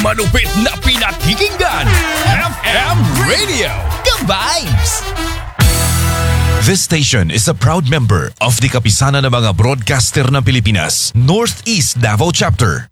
Malupit na pinakikinggan. FM Radio. The Vibes. This station is a proud member of the Kapisanan ng mga Broadcaster ng Pilipinas, Northeast Davao Chapter.